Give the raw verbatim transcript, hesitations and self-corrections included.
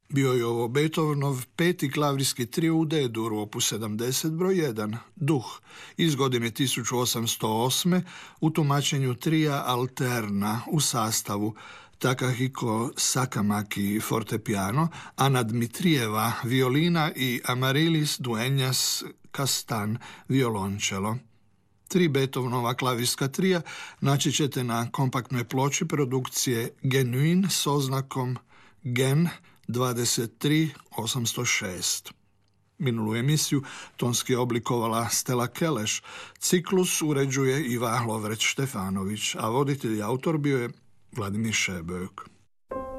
Bio je ovo Beethovenov peti klavrijski trio u D-dur, opus sedamdeset broj jedan, Duh, iz godine tisuću osamsto osme u tumačenju trija Alterna u sastavu Takahiko Sakamaki fortepiano, Ana Dmitrijeva violina i Amarilis Dueñas Castan violončelo. Tri Beethovenova klavirska trija naći ćete na kompaktnoj ploči produkcije Genuine s oznakom Gen dvadeset tri osamsto šest. Minulu emisiju tonski je oblikovala Stella Keleš, ciklus uređuje Iva Lovreć Štefanović, a voditelj i autor bio je Vladimir Šebek.